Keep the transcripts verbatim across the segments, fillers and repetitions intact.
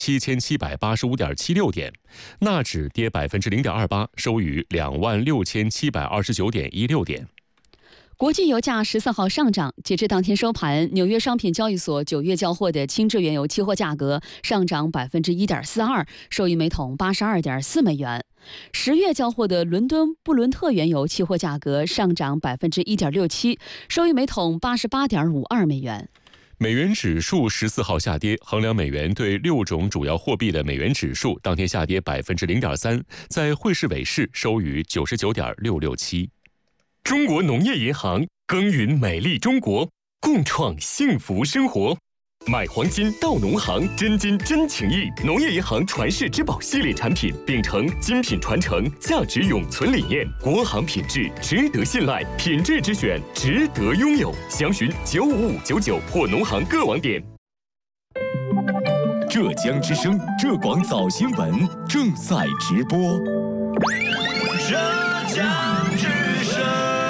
七千七百八十五点七六点，纳指跌百分之零点二八，收于两万六千七百二十九点一六点。 国际油价十四号上涨，截至当天收盘，纽约商品交易所九月交货的轻质原油期货价格上涨百分之一点四二，收于每桶八十二点四美元。十月交货的伦敦布伦特原油期货价格上涨百分之一点六七，收于每桶八十八点五二美元。 美元指数十四号下跌，衡量美元对六种主要货币的美元指数当天下跌百分之零点三，在汇市尾市收于九十九点六六七。 中国农业银行耕耘美丽中国，共创幸福生活。买黄金到农行，真金真情意。农业银行传世之宝系列产品，秉承精品传承、价值永存理念，国行品质值得信赖，品质之选值得拥有。详询九五五九九或农行各网点。 浙江之声浙广早新闻正在直播。 浙江之声。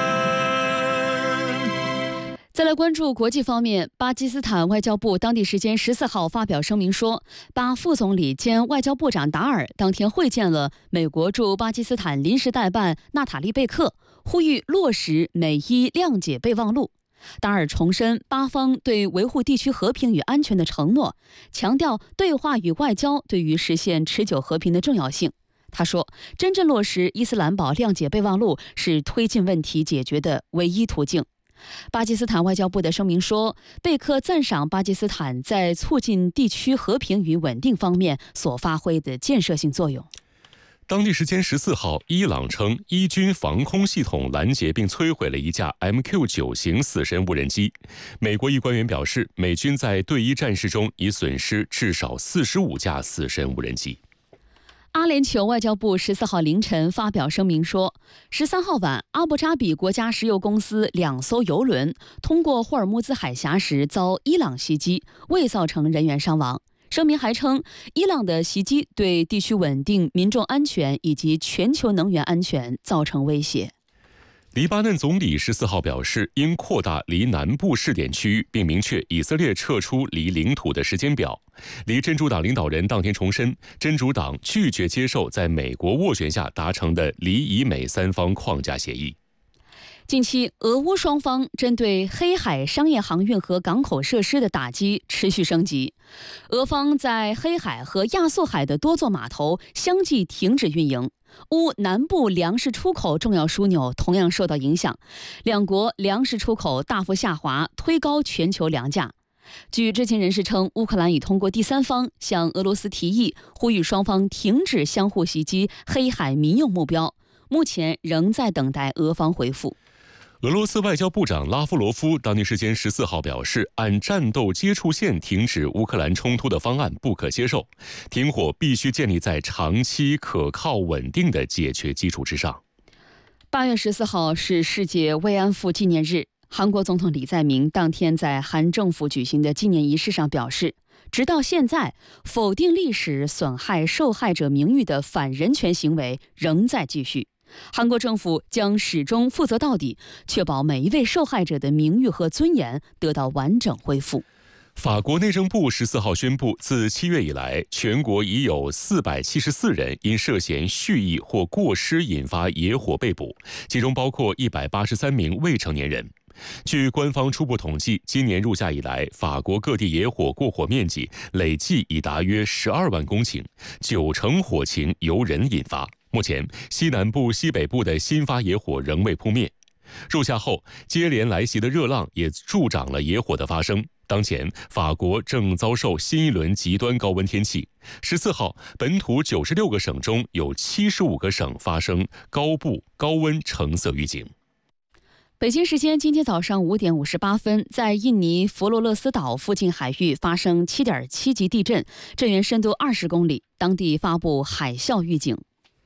再来关注国际方面，巴基斯坦外交部当地时间十四号发表声明说，巴副总理兼外交部长达尔当天会见了美国驻巴基斯坦临时代办娜塔莉·贝克，呼吁落实美伊谅解备忘录。达尔重申巴方对维护地区和平与安全的承诺，强调对话与外交对于实现持久和平的重要性。他说，真正落实伊斯兰堡谅解备忘录是推进问题解决的唯一途径。巴基斯坦外交部的声明说，贝克赞赏巴基斯坦在促进地区和平与稳定方面所发挥的建设性作用。 当地时间十四号，伊朗称伊军防空系统拦截并摧毁了一架 M Q 九 型死神无人机。美国一官员表示，美军在对伊战事中已损失至少四十五架死神无人机。 阿联酋外交部十四号凌晨发表声明说，十三号晚，阿布扎比国家石油公司两艘油轮通过霍尔木兹海峡时遭伊朗袭击，未造成人员伤亡。声明还称，伊朗的袭击对地区稳定、民众安全以及全球能源安全造成威胁。 黎巴嫩总理十四号表示，应扩大离南部试点区域，并明确以色列撤出离领土的时间表。黎真主党领导人当天重申，真主党拒绝接受在美国斡旋下达成的黎以美三方框架协议。 近期，俄乌双方针对黑海商业航运和港口设施的打击持续升级。俄方在黑海和亚速海的多座码头相继停止运营，乌南部粮食出口重要枢纽同样受到影响，两国粮食出口大幅下滑，推高全球粮价。据知情人士称，乌克兰已通过第三方向俄罗斯提议，呼吁双方停止相互袭击黑海民用目标，目前仍在等待俄方回复。 俄罗斯外交部长拉夫罗夫当地时间十四号表示，按战斗接触线停止乌克兰冲突的方案不可接受，停火必须建立在长期可靠稳定的解决基础之上。 八月十四号是世界慰安妇纪念日，韩国总统李在明当天在韩政府举行的纪念仪式上表示，直到现在，否定历史、损害受害者名誉的反人权行为仍在继续。韩国政府将始终负责到底，确保每一位受害者的名誉和尊严得到完整恢复。 法国内政部十四号宣布，自七月以来，全国已有四百七十四人因涉嫌蓄意或过失引发野火被捕，其中包括一百八十三名未成年人。据官方初步统计，今年入夏以来，法国各地野火过火面积累计已达约十二万公顷，九成火情由人引发。目前，西南部、西北部的新发野火仍未扑灭。入夏后，接连来袭的热浪也助长了野火的发生。当前，法国正遭受新一轮极端高温天气。十四号，本土九十六个省中有七十五个省发生高布高温橙色预警。 北京时间今天早上五点五十八分，在印尼佛罗勒斯岛附近海域发生七点七级地震，震源深度二十公里，当地发布海啸预警。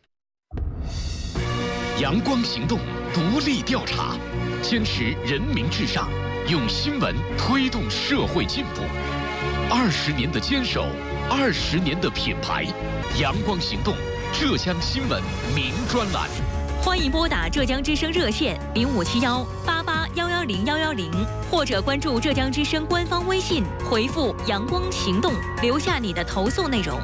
阳光行动，独立调查，坚持人民至上，用新闻推动社会进步。二十年的坚守，二十年的品牌。阳光行动浙江新闻明专栏。 欢迎拨打浙江之声热线零五七幺八八幺幺零幺幺零，或者关注浙江之声官方微信，回复“阳光行动”，留下你的投诉内容。